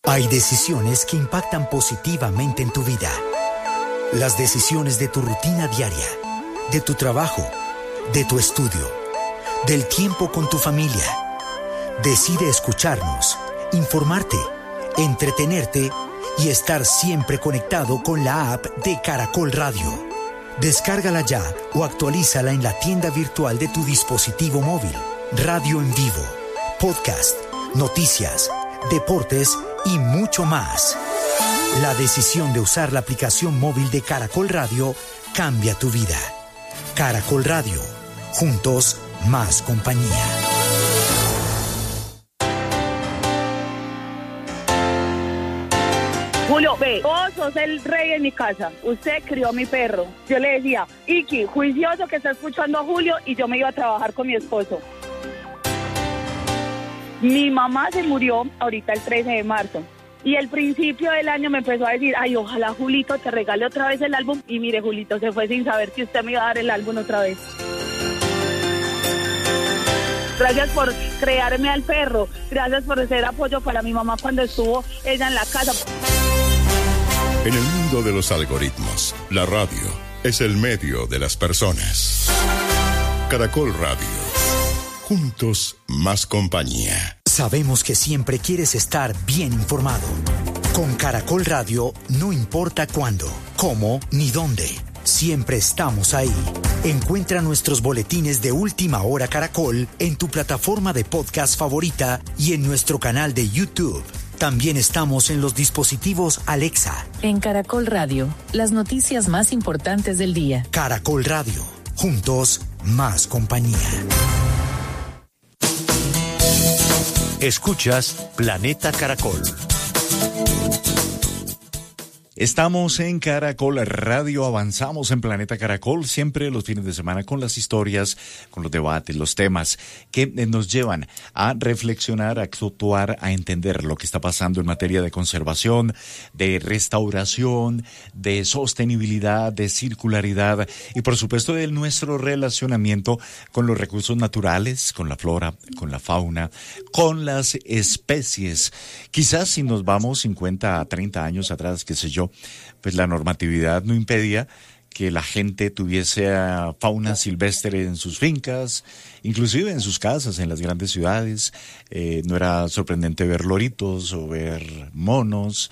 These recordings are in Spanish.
Hay decisiones que impactan positivamente en tu vida. Las decisiones de tu rutina diaria, de tu trabajo, de tu estudio, del tiempo con tu familia. Decide escucharnos, informarte, entretenerte y estar siempre conectado con la app de Caracol Radio. Descárgala ya o actualízala en la tienda virtual de tu dispositivo móvil. Radio en vivo, podcast, noticias, deportes y mucho más. La decisión de usar la aplicación móvil de Caracol Radio cambia tu vida. Caracol Radio. Juntos, más compañía. Julio, ve, vos sos el rey en mi casa. Usted crió a mi perro. Yo le decía, Iki, juicioso que está escuchando a Julio, y yo me iba a trabajar con mi esposo. Mi mamá se murió ahorita el 13 de marzo. Y el principio del año me empezó a decir, ay, ojalá Julito te regale otra vez el álbum. Y mire, Julito se fue sin saber que usted me iba a dar el álbum otra vez. Gracias por crearme al perro. Gracias por ser apoyo para mi mamá cuando estuvo ella en la casa. En el mundo de los algoritmos, la radio es el medio de las personas. Caracol Radio. Juntos, más compañía. Sabemos que siempre quieres estar bien informado. Con Caracol Radio, no importa cuándo, cómo ni dónde. Siempre estamos ahí. Encuentra nuestros boletines de Última Hora Caracol en tu plataforma de podcast favorita y en nuestro canal de YouTube. También estamos en los dispositivos Alexa. En Caracol Radio, las noticias más importantes del día. Caracol Radio. Juntos, más compañía. Escuchas Planeta Caracol. Estamos en Caracol Radio, avanzamos en Planeta Caracol, siempre los fines de semana con las historias, con los debates, los temas que nos llevan a reflexionar, a actuar, a entender lo que está pasando en materia de conservación, de restauración, de sostenibilidad, de circularidad y por supuesto de nuestro relacionamiento con los recursos naturales, con la flora, con la fauna, con las especies. Quizás si nos vamos 50 a 30 años atrás, qué sé yo, pues la normatividad no impedía que la gente tuviese fauna silvestre en sus fincas, inclusive en sus casas, en las grandes ciudades. No era sorprendente ver loritos o ver monos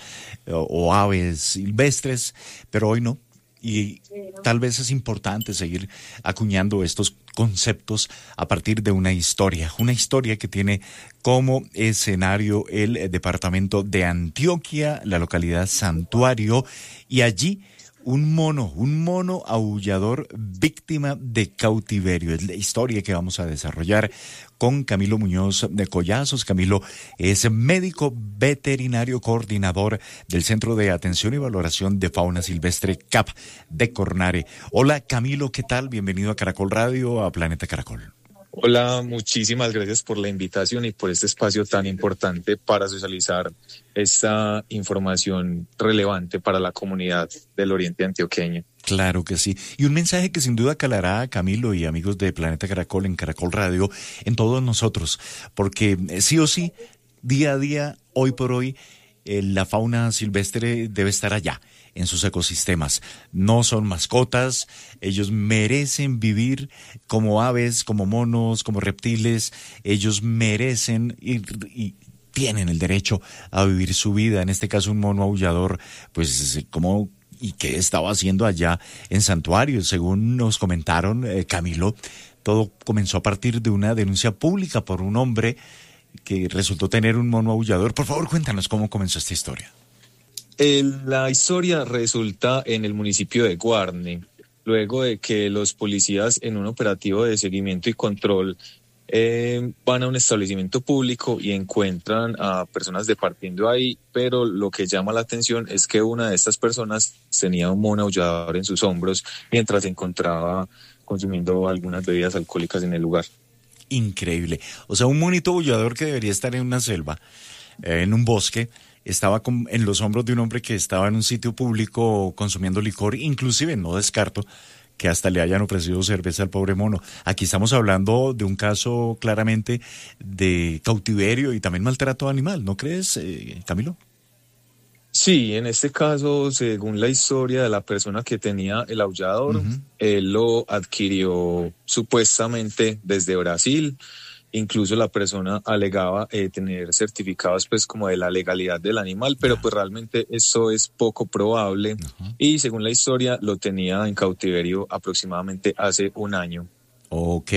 o aves silvestres, pero hoy no. Y tal vez es importante seguir acuñando estos conceptos a partir de una historia que tiene como escenario el departamento de Antioquia, la localidad Santuario, y allí un mono aullador víctima de cautiverio. Es la historia que vamos a desarrollar con Camilo Muñoz de Collazos. Camilo es médico veterinario coordinador del Centro de Atención y Valoración de Fauna Silvestre CAP de Cornare. Hola Camilo, ¿qué tal? Bienvenido a Caracol Radio, a Planeta Caracol. Hola, muchísimas gracias por la invitación y por este espacio tan importante para socializar esta información relevante para la comunidad del Oriente Antioqueño. Claro que sí. Y un mensaje que sin duda calará a Camilo y amigos de Planeta Caracol en Caracol Radio, en todos nosotros, porque sí o sí, día a día, hoy por hoy, la fauna silvestre debe estar allá, en sus ecosistemas. No son mascotas, ellos merecen vivir como aves, como monos, como reptiles. Ellos merecen y tienen el derecho a vivir su vida. En este caso, un mono aullador, pues, ¿cómo y qué estaba haciendo allá en Santuario? Según nos comentaron, Camilo, todo comenzó a partir de una denuncia pública por un hombre que resultó tener un mono aullador. Por favor, cuéntanos cómo comenzó esta historia. La historia resulta en el municipio de Guarne, luego de que los policías en un operativo de seguimiento y control van a un establecimiento público y encuentran a personas departiendo ahí, pero lo que llama la atención es que una de estas personas tenía un mono aullador en sus hombros mientras se encontraba consumiendo algunas bebidas alcohólicas en el lugar. Increíble. O sea, un monito aullador que debería estar en una selva, en un bosque, estaba en los hombros de un hombre que estaba en un sitio público consumiendo licor. Inclusive no descarto que hasta le hayan ofrecido cerveza al pobre mono. Aquí estamos hablando de un caso claramente de cautiverio y también maltrato animal, ¿no crees, Camilo? Sí, en este caso, según la historia de la persona que tenía el aullador, él lo adquirió supuestamente desde Brasil. Incluso la persona alegaba tener certificados pues como de la legalidad del animal, pero pues realmente eso es poco probable. Y según la historia lo tenía en cautiverio aproximadamente hace un año. Ok,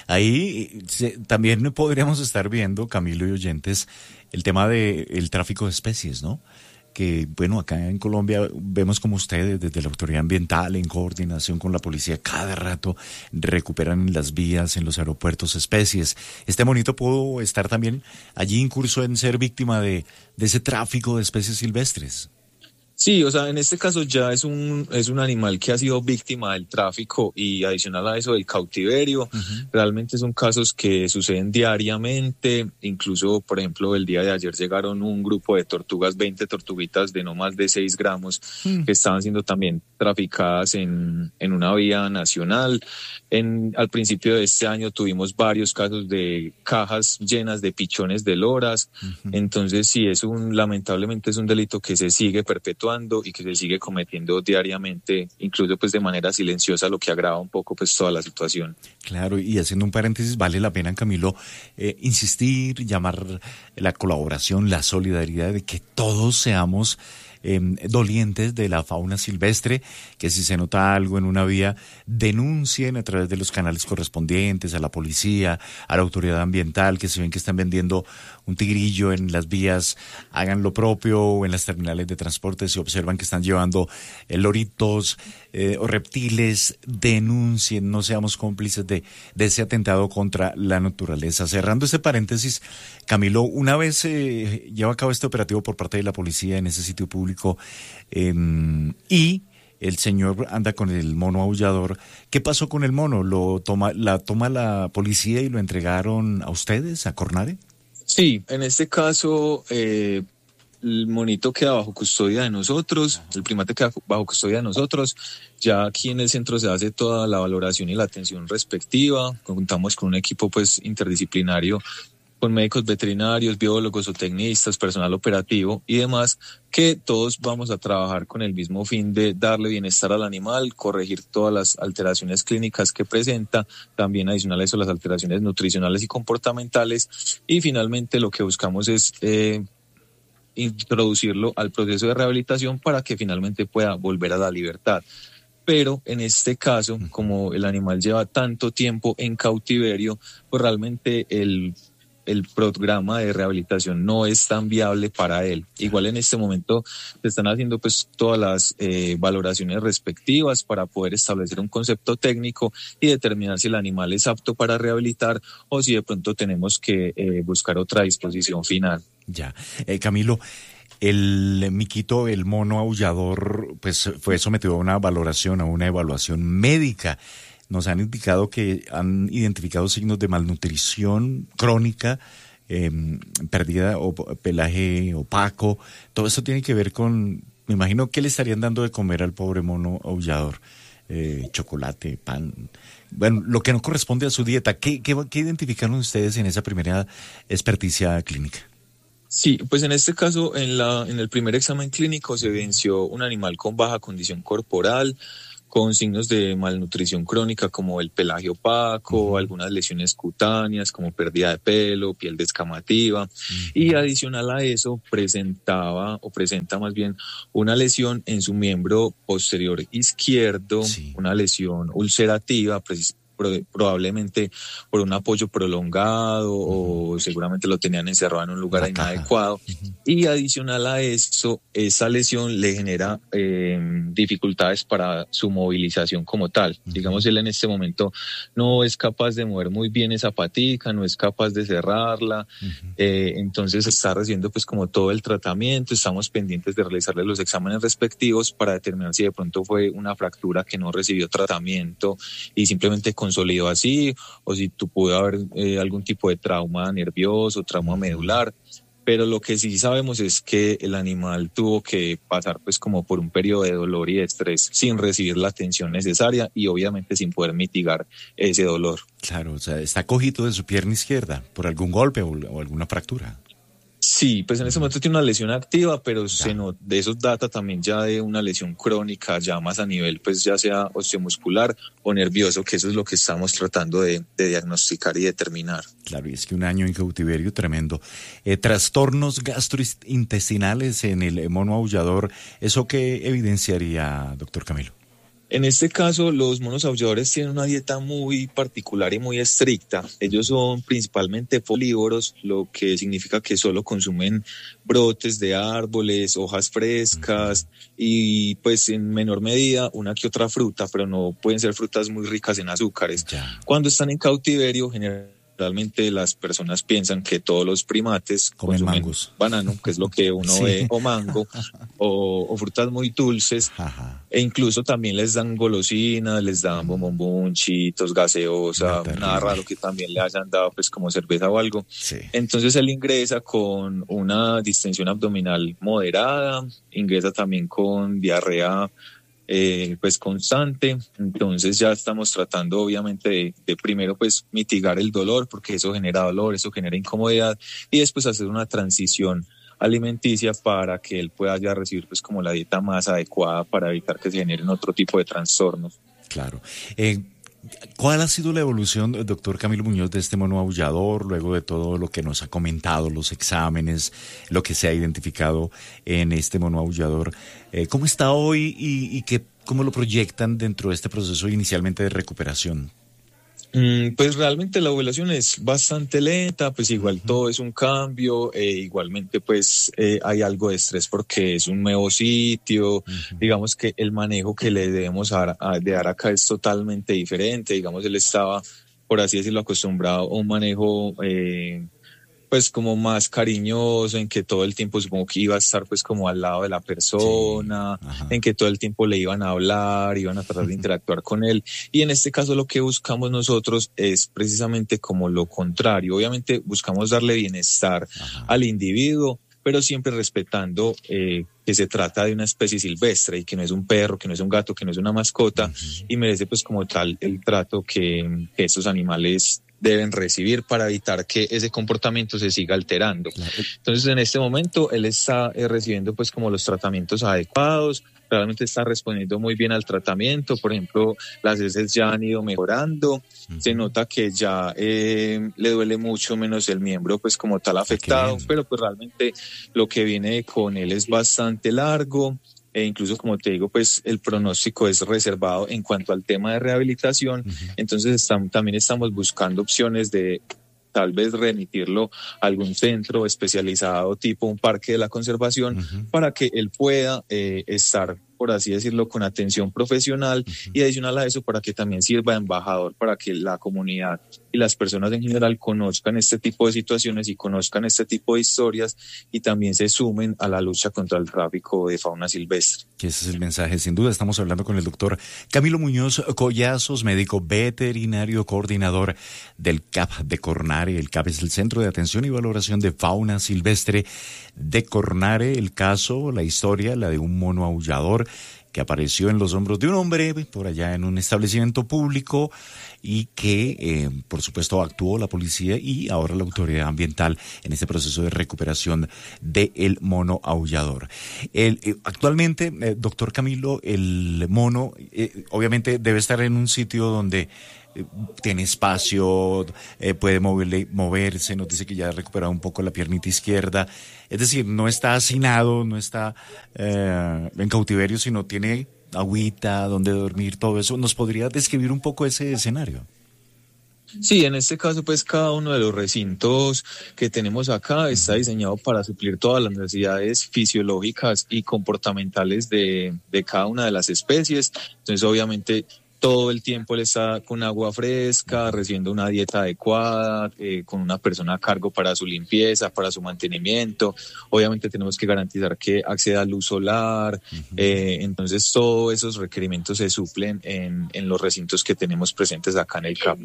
ahí también podríamos estar viendo, Camilo y oyentes, el tema del tráfico de especies, ¿no? Que, bueno, acá en Colombia vemos como ustedes desde la autoridad ambiental, en coordinación con la policía, cada rato recuperan en las vías, en los aeropuertos especies. ¿Este monito pudo estar también allí incurso en ser víctima de ese tráfico de especies silvestres? Sí, o sea, en este caso ya es un animal que ha sido víctima del tráfico y adicional a eso del cautiverio. Realmente son casos que suceden diariamente. Incluso, por ejemplo, el día de ayer llegaron un grupo de tortugas, 20 tortuguitas de no más de 6 gramos, que estaban siendo también traficadas en una vía nacional. Al principio de este año tuvimos varios casos de cajas llenas de pichones de loras. Entonces, sí, lamentablemente es un delito que se sigue perpetuando y que se sigue cometiendo diariamente, incluso pues de manera silenciosa, lo que agrava un poco pues toda la situación. Claro, y haciendo un paréntesis, vale la pena, Camilo, insistir, llamar la colaboración, la solidaridad de que todos seamos dolientes de la fauna silvestre, que si se nota algo en una vía, denuncien a través de los canales correspondientes, a la policía, a la autoridad ambiental, que si ven que están vendiendo un tigrillo en las vías, hagan lo propio, o en las terminales de transporte, si observan que están llevando loritos o reptiles, denuncien, no seamos cómplices de ese atentado contra la naturaleza. Cerrando este paréntesis, Camilo, una vez lleva a cabo este operativo por parte de la policía en ese sitio público, y el señor anda con el mono aullador. ¿Qué pasó con el mono? ¿La toma la policía y lo entregaron a ustedes, a Cornare? Sí, en este caso el monito queda bajo custodia de nosotros, el primate queda bajo custodia de nosotros. Ya aquí en el centro se hace toda la valoración y la atención respectiva. Contamos con un equipo pues interdisciplinario, con médicos veterinarios, biólogos, zootecnistas, personal operativo y demás, que todos vamos a trabajar con el mismo fin de darle bienestar al animal, corregir todas las alteraciones clínicas que presenta, también adicional a eso las alteraciones nutricionales y comportamentales, y finalmente lo que buscamos es introducirlo al proceso de rehabilitación para que finalmente pueda volver a la libertad. Pero en este caso, como el animal lleva tanto tiempo en cautiverio, pues realmente el programa de rehabilitación no es tan viable para él. Igual en este momento se están haciendo pues todas las valoraciones respectivas para poder establecer un concepto técnico y determinar si el animal es apto para rehabilitar o si de pronto tenemos que buscar otra disposición final. Ya. Camilo, el miquito, el mono aullador, pues fue sometido a una valoración, a una evaluación médica. Nos han indicado que han identificado signos de malnutrición crónica, pérdida o pelaje opaco. Todo esto tiene que ver con, me imagino, ¿qué le estarían dando de comer al pobre mono aullador? Chocolate, pan, bueno, lo que no corresponde a su dieta. ¿Qué identificaron ustedes en esa primera experticia clínica? Sí, pues en este caso, en el primer examen clínico se evidenció un animal con baja condición corporal, con signos de malnutrición crónica como el pelaje opaco, algunas lesiones cutáneas como pérdida de pelo, piel descamativa, y adicional a eso presenta más bien una lesión en su miembro posterior izquierdo, una lesión ulcerativa, probablemente por un apoyo prolongado o seguramente lo tenían encerrado en un lugar inadecuado. Y adicional a eso, esa lesión le genera dificultades para su movilización como tal. Digamos, él en este momento no es capaz de mover muy bien esa patica, no es capaz de cerrarla, entonces está recibiendo pues como todo el tratamiento. Estamos pendientes de realizarle los exámenes respectivos para determinar si de pronto fue una fractura que no recibió tratamiento y simplemente consolidó así, o si pudo haber algún tipo de trauma nervioso, trauma medular. Pero lo que sí sabemos es que el animal tuvo que pasar pues como por un periodo de dolor y de estrés sin recibir la atención necesaria y obviamente sin poder mitigar ese dolor. Claro, o sea, está cojito de su pierna izquierda por algún golpe o alguna fractura. Sí, pues en ese momento tiene una lesión activa, pero de eso data también ya de una lesión crónica, ya más a nivel pues ya sea osteomuscular o nervioso, que eso es lo que estamos tratando de diagnosticar y determinar. Claro, y es que un año en cautiverio tremendo. Trastornos gastrointestinales en el mono aullador, ¿eso qué evidenciaría, doctor Camilo? En este caso, los monos aulladores tienen una dieta muy particular y muy estricta. Ellos son principalmente folívoros, lo que significa que solo consumen brotes de árboles, hojas frescas y pues en menor medida una que otra fruta, pero no pueden ser frutas muy ricas en azúcares. Cuando están en cautiverio, generalmente las personas piensan que todos los primates comen consumen mangos, banano, que es lo que uno ve, o mango, o frutas muy dulces, e incluso también les dan golosinas, les dan bombón, chitos, gaseosa, nada raro que también le hayan dado pues como cerveza o algo. Entonces él ingresa con una distensión abdominal moderada, ingresa también con diarrea pues constante. Entonces ya estamos tratando obviamente de primero pues mitigar el dolor, porque eso genera dolor, eso genera incomodidad, y después hacer una transición alimenticia para que él pueda ya recibir pues como la dieta más adecuada para evitar que se generen otro tipo de trastornos. Claro. ¿Cuál ha sido la evolución, doctor Camilo Muñoz, de este mono aullador, luego de todo lo que nos ha comentado, los exámenes, lo que se ha identificado en este mono aullador? ¿Cómo está hoy y cómo lo proyectan dentro de este proceso inicialmente de recuperación? Pues realmente la ovulación es bastante lenta, pues igual todo es un cambio, igualmente pues hay algo de estrés porque es un nuevo sitio, digamos que el manejo que le debemos de dar acá es totalmente diferente, digamos él estaba, por así decirlo, acostumbrado a un manejo pues como más cariñoso, en que todo el tiempo supongo que iba a estar pues como al lado de la persona, en que todo el tiempo le iban a hablar, iban a tratar de interactuar con él, y en este caso lo que buscamos nosotros es precisamente como lo contrario. Obviamente buscamos darle bienestar al individuo, pero siempre respetando que se trata de una especie silvestre y que no es un perro, que no es un gato, que no es una mascota, y merece pues como tal el trato que estos animales deben recibir para evitar que ese comportamiento se siga alterando. Entonces en este momento él está recibiendo pues como los tratamientos adecuados, realmente está respondiendo muy bien al tratamiento. Por ejemplo, las heces ya han ido mejorando, se nota que ya le duele mucho menos el miembro pues como tal afectado, pero pues realmente lo que viene con él es bastante largo. E incluso, como te digo, pues el pronóstico es reservado en cuanto al tema de rehabilitación. Entonces también estamos buscando opciones de tal vez remitirlo a algún centro especializado tipo un parque de la conservación para que él pueda estar, por así decirlo, con atención profesional, y adicional a eso para que también sirva de embajador para que la comunidad y las personas en general conozcan este tipo de situaciones y conozcan este tipo de historias y también se sumen a la lucha contra el tráfico de fauna silvestre. Que ese es el mensaje, sin duda. Estamos hablando con el doctor Camilo Muñoz Collazos, médico veterinario, coordinador del CAP de Cornare. El CAP es el Centro de Atención y Valoración de Fauna Silvestre de Cornare. El caso, la historia, la de un mono aullador que apareció en los hombros de un hombre por allá en un establecimiento público y que, por supuesto, actuó la policía y ahora la autoridad ambiental en este proceso de recuperación del mono aullador. Actualmente, doctor Camilo, el mono obviamente debe estar en un sitio donde tiene espacio, puede moverse, nos dice que ya ha recuperado un poco la piernita izquierda, es decir, no está hacinado, no está en cautiverio, sino tiene agüita, donde dormir, todo eso. ¿Nos podría describir un poco ese escenario? Sí, en este caso pues cada uno de los recintos que tenemos acá está diseñado para suplir todas las necesidades fisiológicas y comportamentales de cada una de las especies. Entonces obviamente todo el tiempo él está con agua fresca, recibiendo una dieta adecuada, con una persona a cargo para su limpieza, para su mantenimiento. Obviamente tenemos que garantizar que acceda a luz solar. Entonces todos esos requerimientos se suplen en los recintos que tenemos presentes acá en el CAP.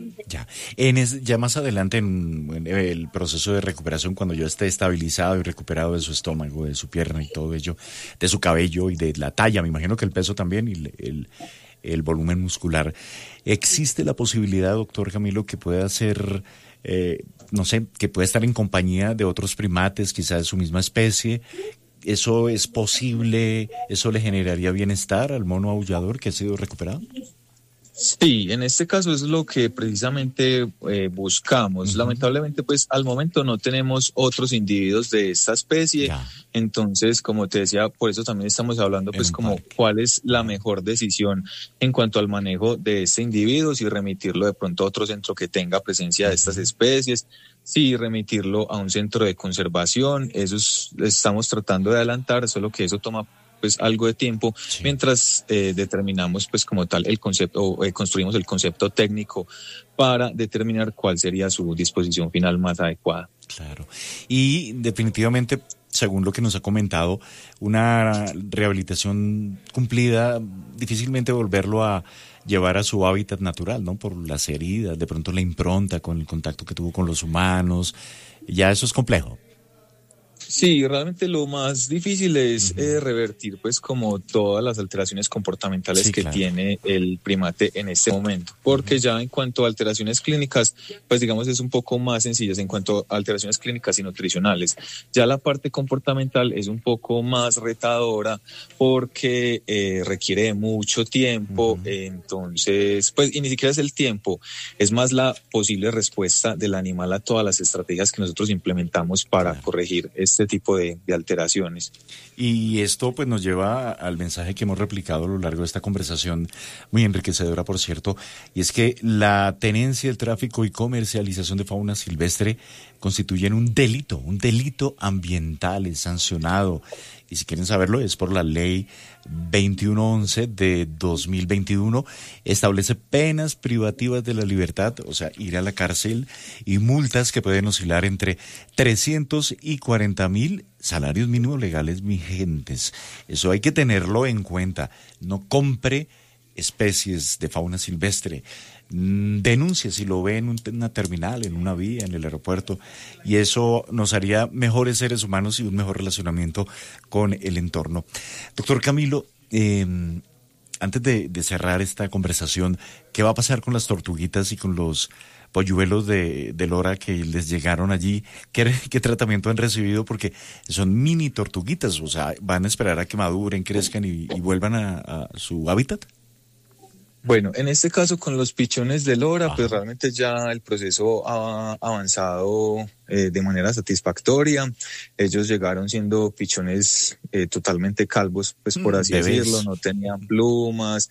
Ya más adelante en el proceso de recuperación, cuando yo esté estabilizado y recuperado de su estómago, de su pierna y todo ello, de su cabello y de la talla, me imagino que el peso también y el volumen muscular. ¿Existe la posibilidad, doctor Camilo, que pueda ser no sé, que puede estar en compañía de otros primates, quizás de su misma especie. ¿Eso es posible? ¿Eso le generaría bienestar al mono aullador que ha sido recuperado? Sí, en este caso es lo que precisamente buscamos. Lamentablemente, pues al momento no tenemos otros individuos de esta especie. Ya. Entonces, como te decía, por eso también estamos hablando pues como parque. cuál es la mejor decisión en cuanto al manejo de este individuo, si remitirlo de pronto a otro centro que tenga presencia de estas especies, si remitirlo a un centro de conservación. Estamos tratando de adelantar, solo que eso toma pues algo de tiempo, mientras determinamos pues como tal el concepto, o construimos el concepto técnico para determinar cuál sería su disposición final más adecuada. Claro. Y definitivamente, según lo que nos ha comentado, una rehabilitación cumplida, difícilmente volverlo a llevar a su hábitat natural, ¿no? Por las heridas, de pronto la impronta con el contacto que tuvo con los humanos, ya eso es complejo. Sí, realmente lo más difícil es revertir pues como todas las alteraciones comportamentales que tiene el primate en este momento, porque ya en cuanto a alteraciones clínicas, pues digamos es un poco más sencillas en cuanto a alteraciones clínicas y nutricionales. Ya la parte comportamental es un poco más retadora porque requiere de mucho tiempo, entonces pues y ni siquiera es el tiempo, es más la posible respuesta del animal a todas las estrategias que nosotros implementamos para corregir este tipo de alteraciones. Y esto pues nos lleva al mensaje que hemos replicado a lo largo de esta conversación, muy enriquecedora por cierto, y es que la tenencia, el tráfico y comercialización de fauna silvestre constituyen un delito ambiental, es sancionado. Y si quieren saberlo, es por la ley 2111 de 2021. Establece penas privativas de la libertad, o sea, ir a la cárcel, y multas que pueden oscilar entre 300 y 40.000 salarios mínimos legales vigentes. Eso hay que tenerlo en cuenta. No compre especies de fauna silvestre. Denuncie si lo ve en una terminal, en una vía, en el aeropuerto, y eso nos haría mejores seres humanos y un mejor relacionamiento con el entorno. Doctor Camilo, antes de cerrar esta conversación, ¿qué va a pasar con las tortuguitas y con los polluelos de lora que les llegaron allí? ¿Qué tratamiento han recibido? Porque son mini tortuguitas, o sea, ¿van a esperar a que maduren, crezcan y vuelvan a su hábitat? Bueno, en este caso con los pichones de lora, pues realmente ya el proceso ha avanzado de manera satisfactoria. Ellos llegaron siendo pichones totalmente calvos, pues por así decirlo, no tenían plumas,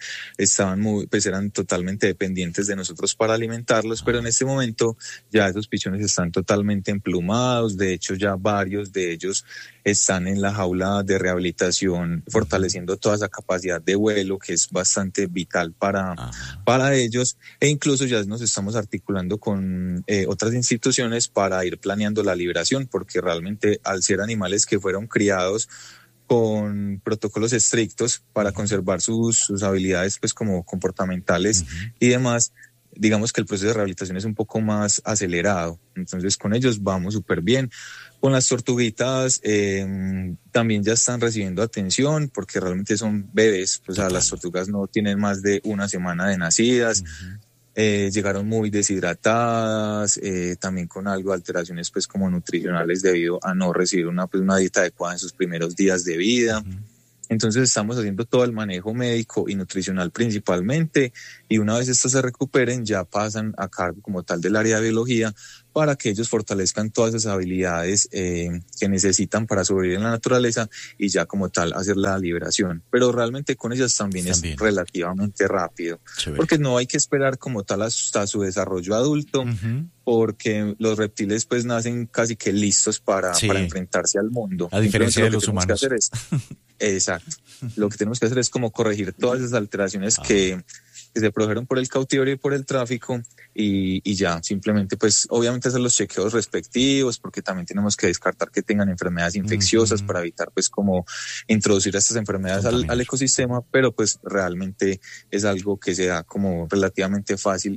eran totalmente dependientes de nosotros para alimentarlos, pero en este momento ya esos pichones están totalmente emplumados. De hecho, ya varios de ellos están en la jaula de rehabilitación, fortaleciendo toda esa capacidad de vuelo que es bastante vital para ellos, e incluso ya nos estamos articulando con otras instituciones para ir planeando la liberación, porque realmente al ser animales que fueron criados con protocolos estrictos para conservar sus habilidades pues como comportamentales y demás, digamos que el proceso de rehabilitación es un poco más acelerado. Entonces con ellos vamos súper bien. Con las tortuguitas también ya están recibiendo atención porque realmente son bebés, o sea, las tortugas no tienen más de una semana de nacidas. Llegaron muy deshidratadas, también con algo de alteraciones pues como nutricionales debido a no recibir una dieta adecuada en sus primeros días de vida. Entonces estamos haciendo todo el manejo médico y nutricional principalmente, y una vez estos se recuperen ya pasan a cargo como tal del área de biología para que ellos fortalezcan todas esas habilidades que necesitan para sobrevivir en la naturaleza y ya como tal hacer la liberación. Pero realmente con ellas también es relativamente rápido, porque no hay que esperar como tal hasta su desarrollo adulto, porque los reptiles pues nacen casi que listos para enfrentarse al mundo. A diferencia de los humanos. Exacto. Lo que tenemos que hacer es como corregir todas esas alteraciones que se produjeron por el cautiverio y por el tráfico, y ya simplemente pues obviamente hacer los chequeos respectivos, porque también tenemos que descartar que tengan enfermedades infecciosas para evitar pues como introducir estas enfermedades al ecosistema, pero pues realmente es algo que se da como relativamente fácil